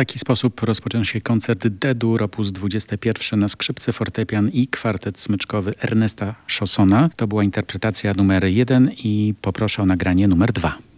taki sposób rozpoczyna się koncert D-dur op. 21 na skrzypce, fortepian i kwartet smyczkowy Ernesta Chaussona. To była interpretacja numer 1 i poproszę o nagranie numer 2.